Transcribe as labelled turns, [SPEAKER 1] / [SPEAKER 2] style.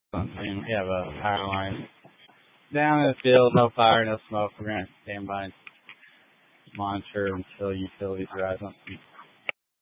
[SPEAKER 1] something. We have a power line down in the field, no fire, no smoke. We're going to stand by and monitor until utilities arrive.